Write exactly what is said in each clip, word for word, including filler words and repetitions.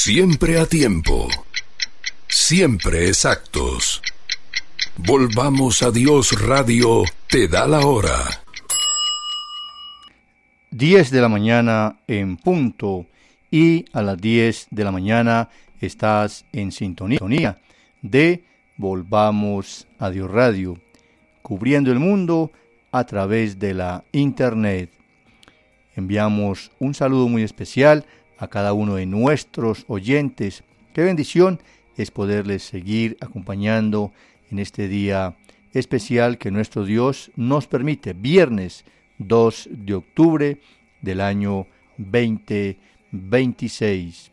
Siempre a tiempo. Siempre exactos. Volvamos a Dios Radio te da la hora. diez de la mañana en punto, y a las diez de la mañana estás en sintonía de Volvamos a Dios Radio, cubriendo el mundo a través de la internet. Enviamos un saludo muy especial a cada uno de nuestros oyentes. Qué bendición es poderles seguir acompañando en este día especial que nuestro Dios nos permite, viernes dos de octubre del año veinte veintiséis.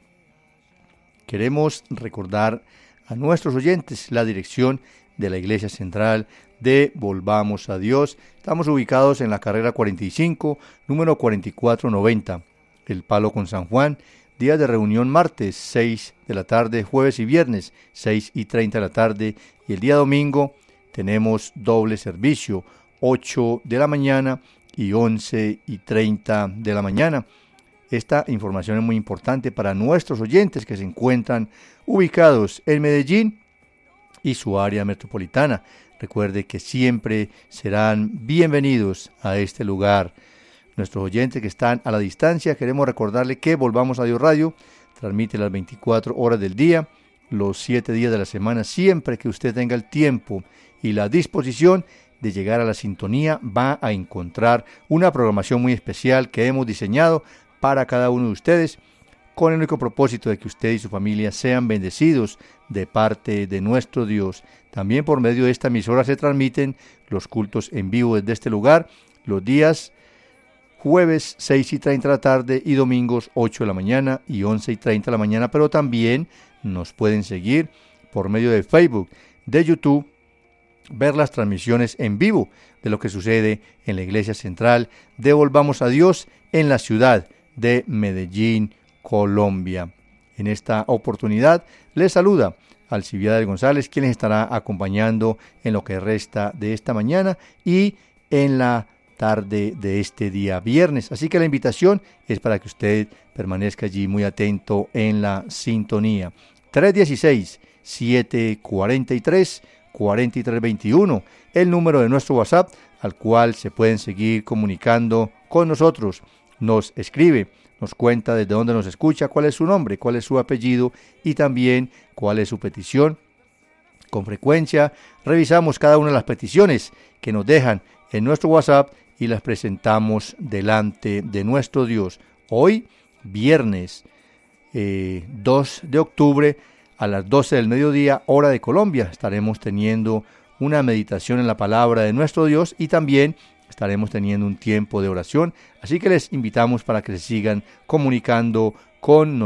Queremos recordar a nuestros oyentes la dirección de la Iglesia Central de Volvamos a Dios. Estamos ubicados en la carrera cuarenta y cinco, número cuarenta y cuatro noventa, El Palo con San Juan. Días de reunión martes, seis de la tarde, jueves y viernes, seis y treinta de la tarde. Y el día domingo tenemos doble servicio, ocho de la mañana y once y treinta de la mañana. Esta información es muy importante para nuestros oyentes que se encuentran ubicados en Medellín y su área metropolitana. Recuerde que siempre serán bienvenidos a este lugar. Nuestros oyentes que están a la distancia, queremos recordarle que Volvamos a Dios Radio transmite las veinticuatro horas del día, los siete días de la semana. Siempre que usted tenga el tiempo y la disposición de llegar a la sintonía, va a encontrar una programación muy especial que hemos diseñado para cada uno de ustedes, con el único propósito de que usted y su familia sean bendecidos de parte de nuestro Dios. También por medio de esta emisora se transmiten los cultos en vivo desde este lugar, los días jueves seis y treinta de la tarde y domingos ocho de la mañana y once y treinta de la mañana, pero también nos pueden seguir por medio de Facebook, de YouTube, ver las transmisiones en vivo de lo que sucede en la Iglesia Central de Volvamos a Dios en la ciudad de Medellín, Colombia. En esta oportunidad les saluda Alcibiades González, quien les estará acompañando en lo que resta de esta mañana y en la tarde de este día viernes. Así que la invitación es para que usted permanezca allí muy atento en la sintonía. tres uno seis, siete cuatro tres, cuatro tres dos uno, el número de nuestro WhatsApp al cual se pueden seguir comunicando con nosotros. Nos escribe, nos cuenta desde dónde nos escucha, cuál es su nombre, cuál es su apellido y también cuál es su petición. Con frecuencia revisamos cada una de las peticiones que nos dejan en nuestro WhatsApp y las presentamos delante de nuestro Dios. Hoy, viernes eh, dos de octubre, a las doce del mediodía, hora de Colombia, estaremos teniendo una meditación en la palabra de nuestro Dios y también estaremos teniendo un tiempo de oración. Así que les invitamos para que se sigan comunicando con nosotros.